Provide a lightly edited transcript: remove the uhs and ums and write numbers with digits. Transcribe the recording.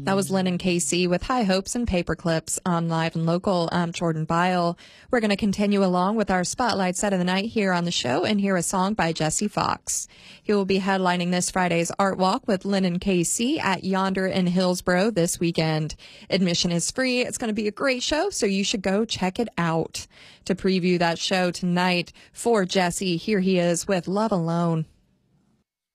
That was Lynn and Casey with High Hopes and Paperclips on Live and Local. I'm Jordan Bile. We're going to continue along with our Spotlight Set of the Night here on the show and hear a song by Jesse Fox. He will be headlining this Friday's Art Walk with Lynn and Casey at Yonder in Hillsboro this weekend. Admission is free. It's going to be a great show, so you should go check it out. To preview that show tonight for Jesse, here he is with Love Alone.